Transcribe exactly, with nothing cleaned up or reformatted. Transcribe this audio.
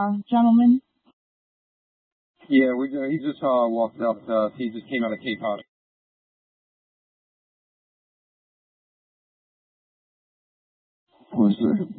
uh, gentleman? Yeah, we, uh, he just uh, walked up. Uh, he just came out of Cape Cod. Was there